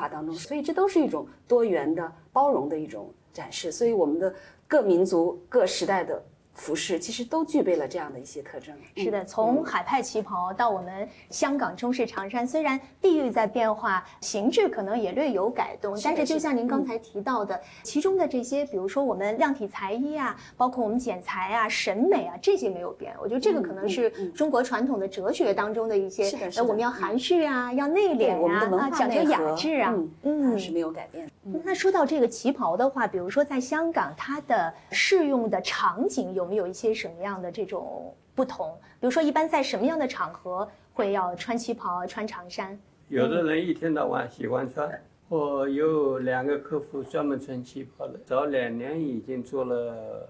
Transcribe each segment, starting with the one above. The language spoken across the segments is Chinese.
化当中，所以这都是一种多元的、包容的一种展示。所以我们的各民族、各时代的服饰其实都具备了这样的一些特征。 是的，从海派旗袍到我们香港中式长衫，虽然地域在变化，形制可能也略有改动，但是就像您刚才提到的，其中的这些，比如说我们量体裁衣啊，包括我们剪裁啊、审美啊，这些没有变。我觉得这个可能是中国传统的哲学当中的一些，我们要含蓄啊，要内敛我们的文化讲究雅致啊， 是没有改变。 那说到这个旗袍的话，比如说在香港，它的适用的场景有没有一些什么样的这种不同？比如说，一般在什么样的场合会要穿旗袍、穿长衫？ 有的人一天到晚喜欢穿。我有2个客户专门穿旗袍的，早2年已经做了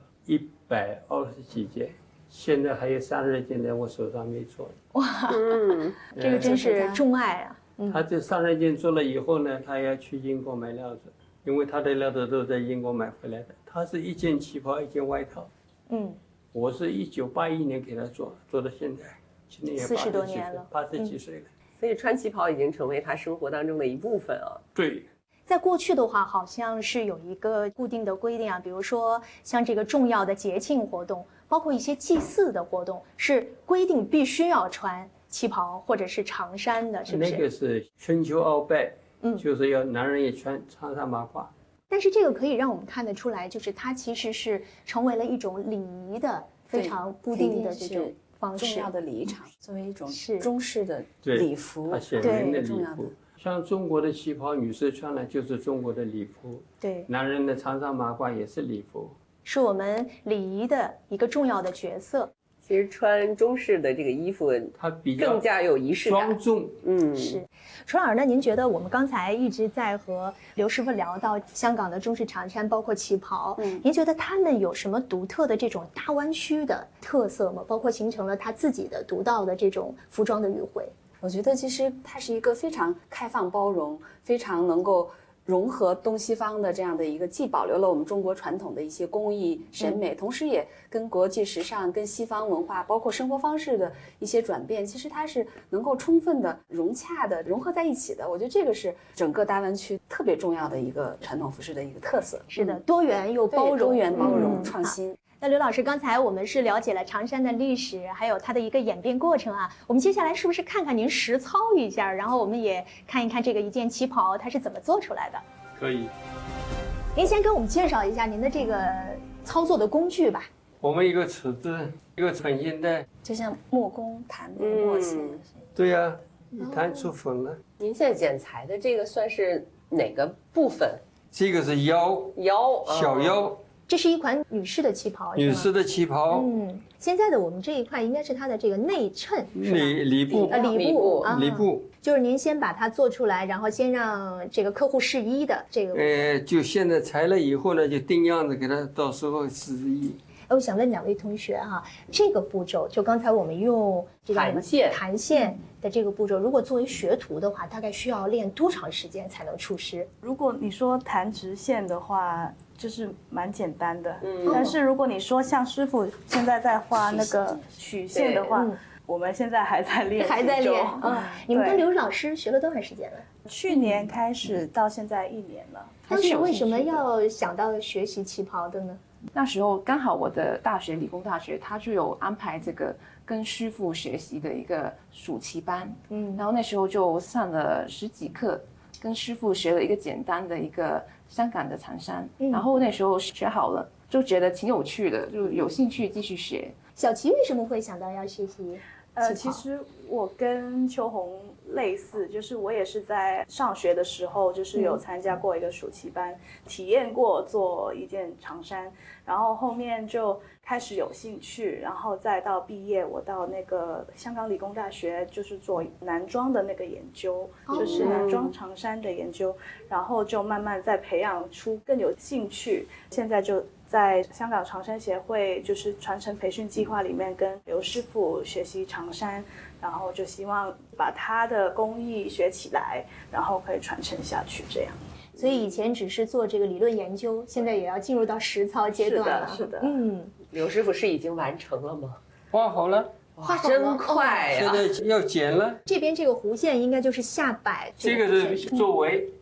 120几件，现在还有30件在我手上没做。 哇，这个真是钟爱啊！ 他这30件做了以后呢，他要去英国买料子，因为他的料子都在英国买回来的。他是1件旗袍，1件外套。我是1981年给他做到现在，今年也 40多年了 ，80几岁了。 所以穿旗袍已经成为他生活当中的一部分啊。 对。 在过去的话，好像是有一个固定的规定啊，比如说像这个重要的节庆活动，包括一些祭祀的活动，是规定必须要穿旗袍或者是长衫的，是不是？ 那个是春秋鳌拜，就是要男人也穿长衫马褂。 但是这个可以让我们看得出来，就是它其实是成为了一种礼仪的非常固定的这种方式， 重要的礼仪场，作为一种中式的礼服， 它显明的礼服。像中国的旗袍，女士穿了就是中国的礼服， 对， 男人的长衫马褂也是礼服， 是我们礼仪的一个重要的角色。 其实穿中式的这个衣服， 它比较更加有仪式感， 庄重。 是。楚老师，那您觉得我们刚才一直在和刘师傅聊到香港的中式长衫，包括旗袍，您觉得他们有什么独特的这种大湾区的特色吗？包括形成了他自己的独到的这种服装的语汇？ 我觉得其实它是一个非常开放包容，非常能够融合东西方的这样的一个，既保留了我们中国传统的一些工艺审美，同时也跟国际时尚、跟西方文化，包括生活方式的一些转变，其实它是能够充分的融洽的融合在一起的。我觉得这个是整个大湾区特别重要的一个传统服饰的一个特色。 是的，多元又包容， 多元包容、创新。 那刘老师，刚才我们是了解了长衫的历史，还有它的一个演变过程啊。我们接下来是不是看看您实操一下，然后我们也看一看这个一件旗袍它是怎么做出来的？ 可以。 您先给我们介绍一下您的这个操作的工具吧。 我们一个尺子，一个成型带， 就像木工弹那个墨线。 对呀，一弹出粉了。 您现在剪裁的这个算是哪个部分？ 这个是腰，小腰。 这是一款女士的旗袍， 女士的旗袍。 现在的我们这一块应该是它的这个内衬， 礼部， 礼部，就是您先把它做出来，然后先让这个客户试衣的这个。 就现在裁了以后呢，就定样子给他，到时候试衣。 我想问2位同学哈，这个步骤就刚才我们用这个弹线的这个步骤，如果作为学徒的话，大概需要练多长时间才能出师？ 如果你说弹直线的话，就是蛮简单的。但是如果你说像师傅现在在画那个曲线的话，我们现在还在练。 你们跟刘老师学了多长时间了？ 去年开始到现在1年了。 当时为什么要想到学习旗袍的呢？ 那时候刚好我的大学理工大学，他就有安排这个跟师傅学习的一个暑期班，然后那时候就上了10几课，跟师傅学了一个简单的一个香港的长衫，然后那时候学好了，就觉得挺有趣的，就有兴趣继续学。 小琪为什么会想到要学习？ 其实我跟秋红类似，就是我也是在上学的时候，就是有参加过一个暑期班，体验过做一件长衫，然后后面就开始有兴趣，然后再到毕业，我到那个香港理工大学，就是做男装的那个研究，就是男装长衫的研究，然后就慢慢再培养出更有兴趣，现在就在香港长衫协会就是传承培训计划里面跟刘师傅学习长衫，然后就希望把他的工艺学起来，然后可以传承下去这样。 所以以前只是做这个理论研究，现在也要进入到实操阶段了。 是的。 刘师傅是已经完成了吗？ 画好了。 画好了， 真快呀！ 现在要剪了。 这边这个弧线应该就是下摆。 这个是作为